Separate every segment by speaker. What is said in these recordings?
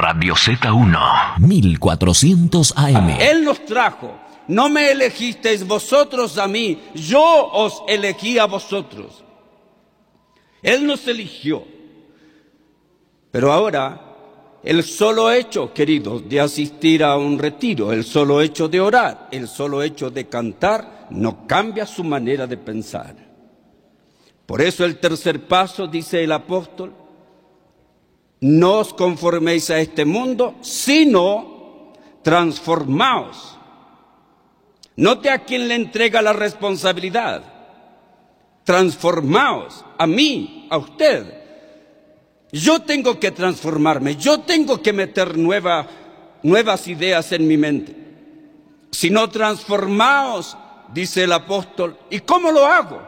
Speaker 1: Radio Z1, 1400 AM.
Speaker 2: Él nos trajo. No me elegisteis vosotros a mí, yo os elegí a vosotros. Él nos eligió. Pero ahora, el solo hecho, queridos, de asistir a un retiro, el solo hecho de orar, el solo hecho de cantar, no cambia su manera de pensar. Por eso el tercer paso, dice el apóstol, no os conforméis a este mundo, sino transformaos. Note a quién le entrega la responsabilidad. Transformaos, a mí, a usted. Yo tengo que transformarme, yo tengo que meter nuevas ideas en mi mente. Si no transformaos, dice el apóstol, ¿y cómo lo hago?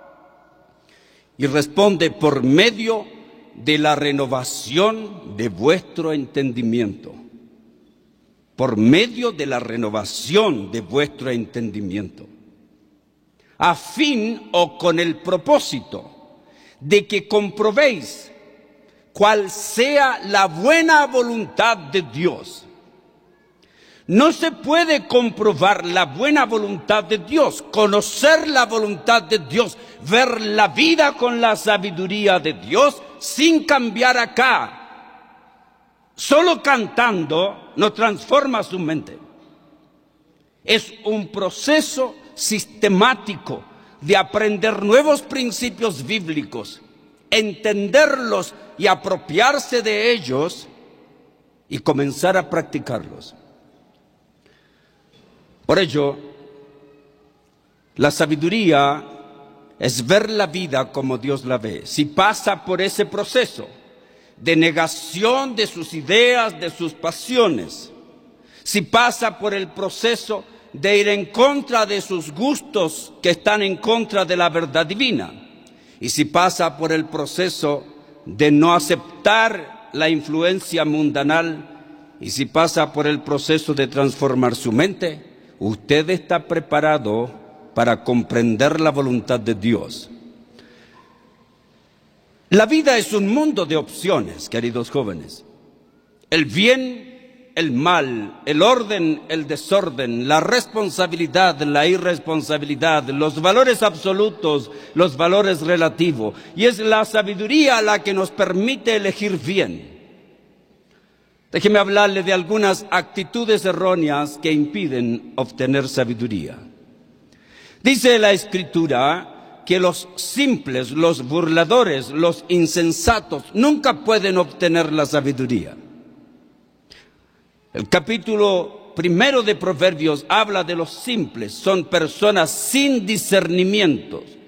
Speaker 2: Y responde, por medio de la renovación de vuestro entendimiento. Por medio de la renovación de vuestro entendimiento. A fin o con el propósito de que comprobéis cuál sea la buena voluntad de Dios. No se puede comprobar la buena voluntad de Dios, conocer la voluntad de Dios, ver la vida con la sabiduría de Dios sin cambiar acá. Solo cantando no transforma su mente. Es un proceso sistemático de aprender nuevos principios bíblicos, entenderlos y apropiarse de ellos y comenzar a practicarlos. Por ello, la sabiduría es ver la vida como Dios la ve. Si pasa por ese proceso de negación de sus ideas, de sus pasiones, si pasa por el proceso de ir en contra de sus gustos que están en contra de la verdad divina, y si pasa por el proceso de no aceptar la influencia mundanal, y si pasa por el proceso de transformar su mente, usted está preparado para comprender la voluntad de Dios. La vida es un mundo de opciones, queridos jóvenes. El bien, el mal, el orden, el desorden, la responsabilidad, la irresponsabilidad, los valores absolutos, los valores relativos. Y es la sabiduría la que nos permite elegir bien. Déjeme hablarle de algunas actitudes erróneas que impiden obtener sabiduría. Dice la Escritura que los simples, los burladores, los insensatos nunca pueden obtener la sabiduría. El capítulo 1 de Proverbios habla de los simples, son personas sin discernimientos.